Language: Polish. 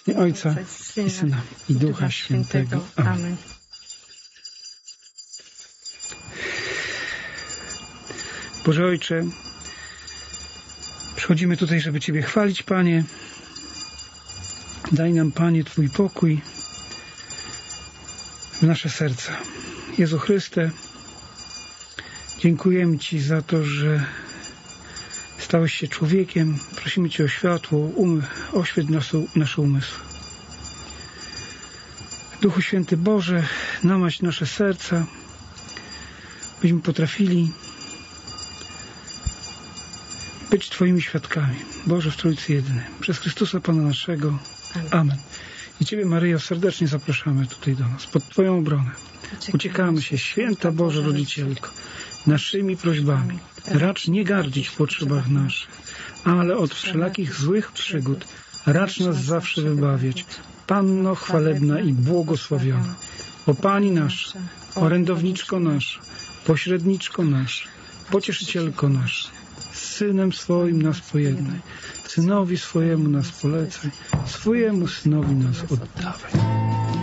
W imię Ojca i Syna i Ducha Świętego. Amen. Boże Ojcze, przychodzimy tutaj, żeby Ciebie chwalić, Panie. Daj nam, Panie, Twój pokój w nasze serca. Jezu Chryste, dziękujemy Ci za to, że stałeś się człowiekiem. Prosimy Cię o światło, oświeć nasze umysły. Duchu Święty Boże, namaść nasze serca, byśmy potrafili być Twoimi świadkami. Boże w Trójcy Jedyny. Przez Chrystusa Pana naszego. Amen. I Ciebie, Maryjo, serdecznie zapraszamy tutaj do nas, pod Twoją obronę. Uciekamy się, Święta Boże Rodzicielko, naszymi prośbami. Racz nie gardzić w potrzebach naszych, ale od wszelakich złych przygód racz nas zawsze wybawiać. Panno chwalebna i błogosławiona, o Pani nasza, orędowniczko nasza, pośredniczko nasza, pocieszycielko nasza, z Synem swoim nas pojednaj, Synowi swojemu nas polecaj, swojemu Synowi nas oddawaj.